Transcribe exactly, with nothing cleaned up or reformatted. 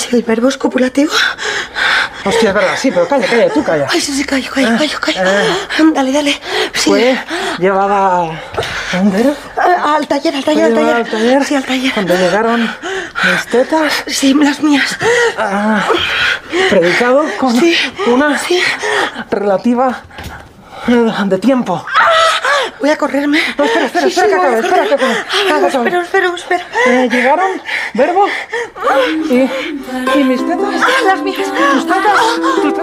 ¿El verbo es copulativo? Hostia, es verdad, sí, pero calla, calla, tú calla. Ay, sí, sí, callo, callo, callo, callo. Eh. Dale, dale. Sí. Fue llevada a... ¿Dónde era? A- Al taller, al taller, Fue al llevada taller. al taller. Sí, al taller. Cuando llegaron mis tetas, Sí, las mías. ah, predicado con Sí, una sí. relativa eh, de tiempo. Voy a correrme. No, espera, espera, Sí, espera, sí, que voy a acabe, espera, que correr. acabe. Ah, Que acabe. Espera, espera, espera. Eh, llegaron, verbo, y, y mis tetas. Las mías. Tus tetas, tus tetas.